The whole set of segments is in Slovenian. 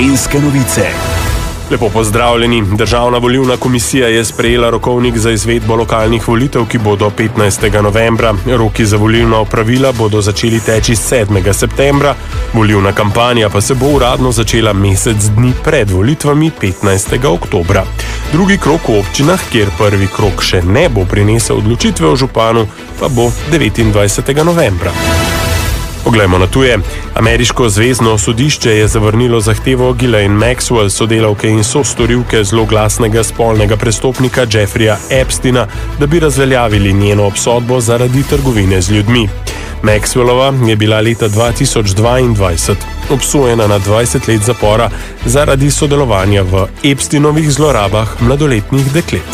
Gorenjske novice. Lepo pozdravljeni. Državna volilna komisija je sprejela rokovnik za izvedbo lokalnih volitev, ki bodo 15. novembra. Roki za volilna opravila bodo začeli teči 7. septembra. Volilna kampanja pa se bo uradno začela mesec dni pred volitvami 15. oktobra. Drugi krog v občinah, kjer prvi krog še ne bo prinesel odločitve o županu, pa bo 29. novembra. Poglejmo na tuje. Ameriško zvezno sodišče je zavrnilo zahtevo Ghislaine Maxwell, sodelavke in sostorilke zloglasnega spolnega prestopnika Jeffreya Epsteina, da bi razveljavili njeno obsodbo zaradi trgovine z ljudmi. Maxwellova je bila leta 2022 obsojena na 20 let zapora zaradi sodelovanja v Epsteinovih zlorabah mladoletnih deklet.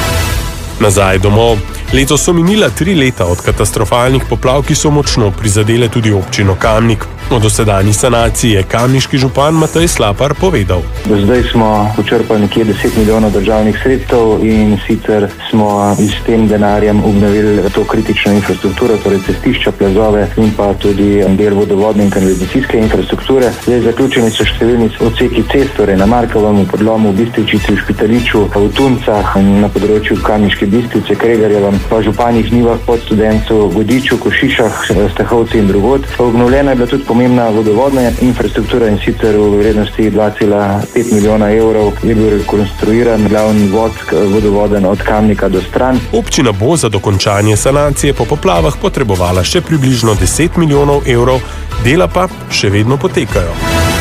Nazaj domov. Letos so minila 3 leta od katastrofalnih poplav, ki so močno prizadele tudi občino Kamnik. O dosedanji sanaciji je kamniški župan Matej Slapar povedal. Do zdaj smo počrpali nekje 10 milijonov državnih sredstev in sicer smo s tem denarjem obnovili to kritično infrastrukturo, torej cestišča, plazove in pa tudi del vodovodne in kanalizacijske infrastrukture. Zdaj zaključeni so številni odseki cest, torej na Markovem, v Podlomu, v Bistričici, v Špitaliču, v Tuncah, na področju Kamniške Bistrice, Kregarjevem, pa županih Nivah, Podstudencu, Godiču, Košišah, Stahovci in drugod. Obnovljena je bila tudi pomembna vodovodna infrastruktura in sicer v vrednosti 2,5 milijona evrov je bil rekonstruiran glavni vodovoden od Kamnika do Stran. Občina bo za dokončanje sanacije po poplavah potrebovala še približno 10 milijonov evrov, dela pa še vedno potekajo.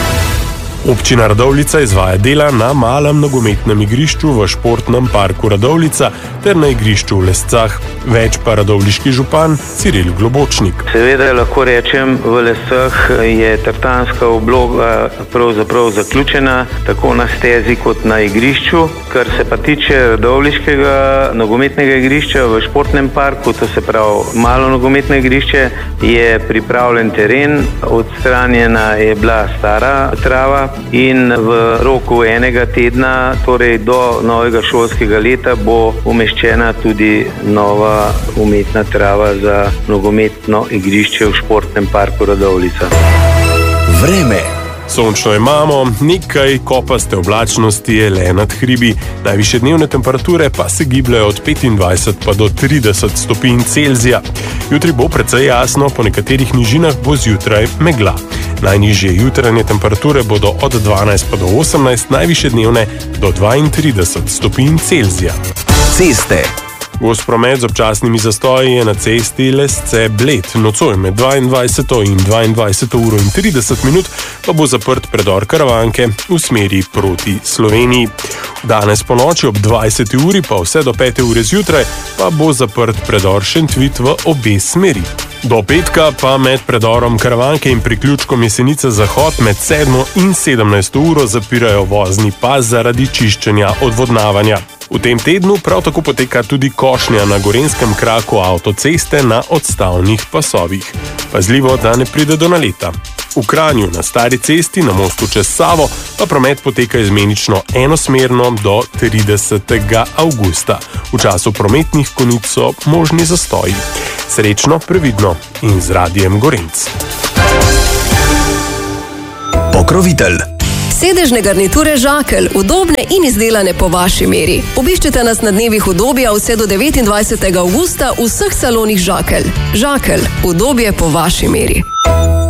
Občina Radovljica izvaja dela na malem nogometnem igrišču v športnem parku Radovljica ter na igrišču v Lescah. Več pa radovljiški župan Ciril Globočnik. Seveda lahko rečem, v Lescah je tartanska obloga pravzaprav zaključena, tako na stezi kot na igrišču. Kar se pa tiče radovljiškega nogometnega igrišča v športnem parku, to se pravi malo nogometno igrišče, je pripravljen teren, odstranjena je bila stara trava in v roku enega tedna, torej do novega šolskega leta, bo umeščena tudi nova umetna trava za nogometno igrišče v športnem parku Radovljica. Vreme. Sončno imamo, nekaj kopaste oblačnosti je le nad hribi, najvišje dnevne temperature pa se gibljajo od 25 pa do 30 stopinj Celzija. Jutri bo precej jasno, po nekaterih nižinah bo zjutraj megla. Najnižje jutranje temperature bodo od 12 pa do 18, najvišje dnevne do 32 stopinj Celzija. Ceste. Gost promet z občasnimi zastoji je na cesti Lesce-Bled. Nocoj med 22 in 22 uro in 30 minut pa bo zaprt predor Karavanke v smeri proti Sloveniji. Danes po noči ob 20 uri pa vse do 5 ure zjutraj pa bo zaprt predor Šentvit v obe smeri. Do petka pa med predorom Karavanke in priključkom Jesenice Zahod med 7 in 17 uro zapirajo vozni pas zaradi čiščenja odvodnavanja. V tem tednu prav tako poteka tudi košnja na gorenjskem kraku avtoceste na odstavnih pasovih. Pazljivo, da ne pride do naleta. V Kranju na stari cesti na mostu čez Savo pa promet poteka izmenično enosmerno do 30. avgusta. V času prometnih konic so možni zastoji. Srečno, previdno in z Radijem Gorenc. Pokrovitelj. Sedežne garniture Žakelj, udobne in izdelane po vaši meri. Obiščite nas na dnevih udobja vse do 29. avgusta v vseh salonih Žakelj. Žakelj, udobje po vaši meri.